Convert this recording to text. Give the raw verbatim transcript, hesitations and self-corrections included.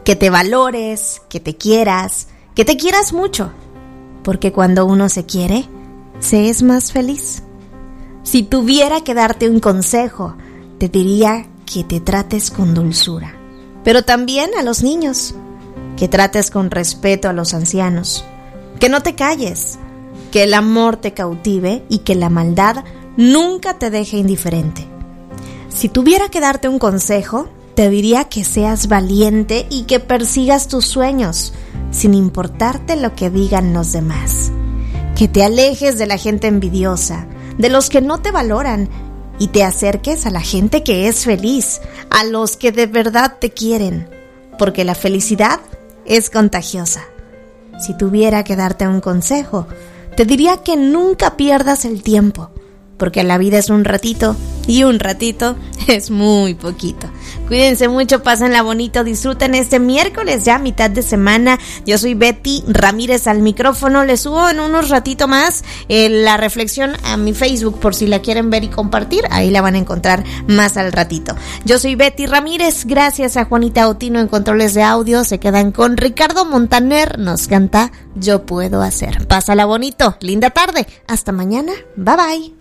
que te valores, que te quieras, que te quieras mucho, porque cuando uno se quiere, se es más feliz. Si tuviera que darte un consejo, te diría que te trates con dulzura, pero también a los niños, que trates con respeto a los ancianos, que no te calles, que el amor te cautive y que la maldad nunca te deje indiferente. Si tuviera que darte un consejo, te diría que seas valiente y que persigas tus sueños, sin importarte lo que digan los demás. Que te alejes de la gente envidiosa, de los que no te valoran, y te acerques a la gente que es feliz, a los que de verdad te quieren, porque la felicidad es contagiosa. Si tuviera que darte un consejo, te diría que nunca pierdas el tiempo, porque la vida es un ratito y un ratito es muy poquito. Cuídense mucho, pásenla bonito, disfruten este miércoles ya mitad de semana. Yo soy Betty Ramírez al micrófono. Les subo en unos ratito más eh, la reflexión a mi Facebook por si la quieren ver y compartir. Ahí la van a encontrar más al ratito. Yo soy Betty Ramírez. Gracias a Juanita Otino en controles de audio. Se quedan con Ricardo Montaner. Nos canta Yo Puedo Hacer. Pásala bonito. Linda tarde. Hasta mañana. Bye bye.